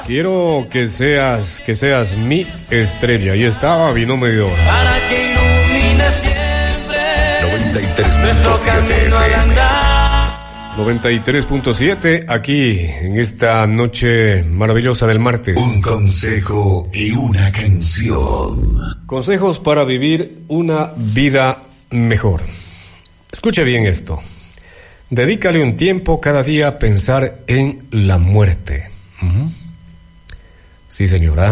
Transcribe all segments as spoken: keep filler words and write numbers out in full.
Quiero que seas, que seas mi estrella. Ahí estaba, vino medio hora. Para que ilumine siempre noventa y tres punto siete noventa y tres punto siete aquí en esta noche maravillosa del martes. Un consejo y una canción. Consejos para vivir una vida mejor. Escuche bien esto. Dedícale un tiempo cada día a pensar en la muerte. Uh-huh. Sí, señora.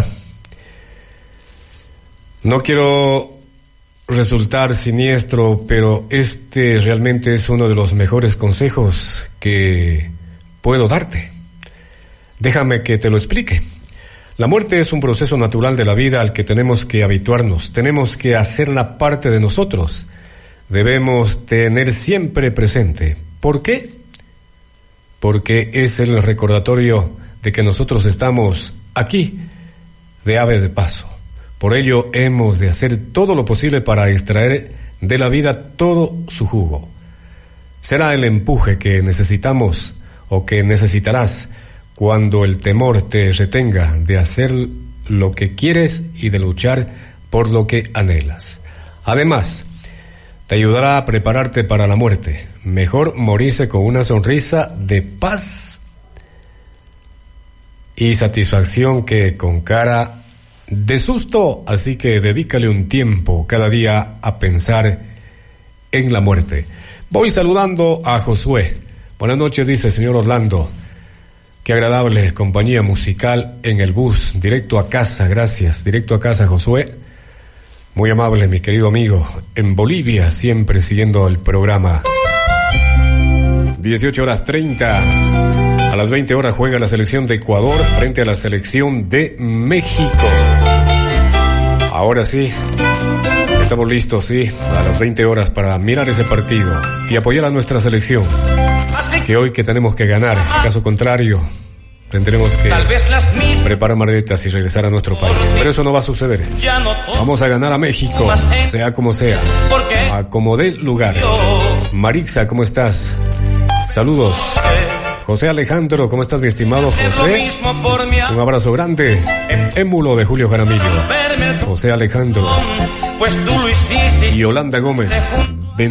No quiero resultar siniestro, pero este realmente es uno de los mejores consejos que puedo darte. Déjame que te lo explique. La muerte es un proceso natural de la vida al que tenemos que habituarnos, tenemos que hacerla parte de nosotros. Debemos tener siempre presente. ¿Por qué? Porque es el recordatorio de que nosotros estamos aquí de ave de paso. Por ello hemos de hacer todo lo posible para extraer de la vida todo su jugo. Será el empuje que necesitamos o que necesitarás cuando el temor te retenga de hacer lo que quieres y de luchar por lo que anhelas. Además, te ayudará a prepararte para la muerte. Mejor morirse con una sonrisa de paz y satisfacción que con cara de susto, así que dedícale un tiempo cada día a pensar en la muerte. Voy saludando a Josué. Buenas noches, dice señor Orlando. Qué agradable compañía musical en el bus, directo a casa, gracias, directo a casa, Josué. Muy amable, mi querido amigo. En Bolivia, siempre siguiendo el programa. dieciocho horas treinta. A las veinte horas juega la selección de Ecuador frente a la selección de México. Ahora sí, estamos listos, sí, a las veinte horas para mirar ese partido y apoyar a nuestra selección. Que hoy que tenemos que ganar, caso contrario, tendremos que preparar maletas y regresar a nuestro país. Pero eso no va a suceder. Vamos a ganar a México, sea como sea, a como dé lugar. Marixa, ¿cómo estás? Saludos. José Alejandro, ¿cómo estás, mi estimado José? Un abrazo grande. Émulo de Julio Jaramillo. José Alejandro. Y Yolanda Gómez.